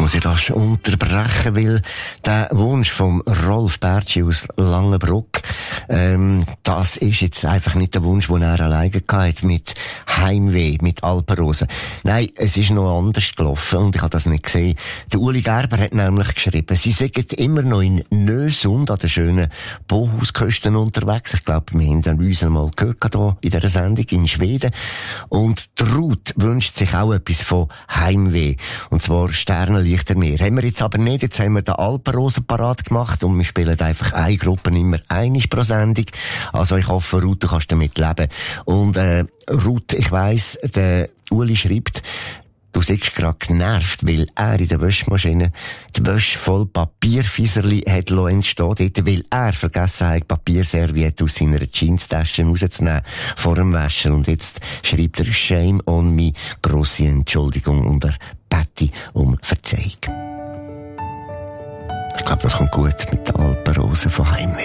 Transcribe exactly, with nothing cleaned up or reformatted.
muss ich rasch unterbrechen, weil der Wunsch vom Rolf Bertschi aus Langenbruck, ähm, das ist jetzt einfach nicht der Wunsch, den er alleine hatte, mit Heimweh, mit Alpenrosen. Nein, es ist noch anders gelaufen und ich habe das nicht gesehen. Der Uli Gerber hat nämlich geschrieben, sie sind immer noch in Nösund an den schönen Bohusküsten unterwegs. Ich glaube, wir haben den Wiesel mal gehört hier in dieser Sendung in Schweden. Und die Ruth wünscht sich auch etwas von Heimweh. Und zwar Sternenlichter Meer. Haben wir jetzt aber nicht. Jetzt haben wir den Alpenrosen parat gemacht und wir spielen einfach eine Gruppe immer einig pro Sendung. Also ich hoffe, Ruth, du kannst damit leben. Und äh, Ruth, ich weiss, der Uli schreibt, du siehst gerade genervt, weil er in der Wäschmaschine die Wäsche voll Papierfieserli hat entstehen dort, weil er vergessen hat, Papierserviette aus seiner Jeanstasche rauszunehmen vor dem Waschen. Und jetzt schreibt er Shame on me, grosse Entschuldigung und er Betty um Verzeihung. Ich glaube, das kommt gut mit den Alpenrosen von Heimweh.